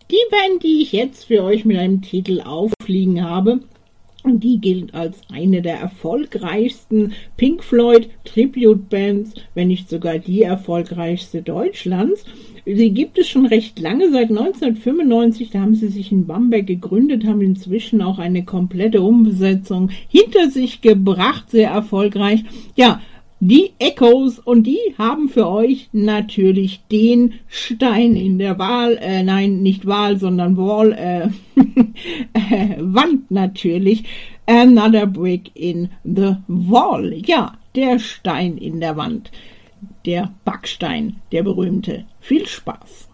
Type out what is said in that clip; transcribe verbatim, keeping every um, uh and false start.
Die Band, die ich jetzt für euch mit einem Titel aufliegen habe, und die gilt als eine der erfolgreichsten Pink Floyd Tribute Bands, wenn nicht sogar die erfolgreichste Deutschlands. Sie gibt es schon recht lange, seit neunzehnhundertfünfundneunzig, da haben sie sich in Bamberg gegründet, haben inzwischen auch eine komplette Umbesetzung hinter sich gebracht, sehr erfolgreich. Ja, die Echoes, und die haben für euch natürlich den Stein in der Wahl, äh, nein, nicht Wahl, sondern Wall, äh, äh, Wand natürlich, Another Brick in the Wall. Ja, der Stein in der Wand, der Backstein, der berühmte. Viel Spaß!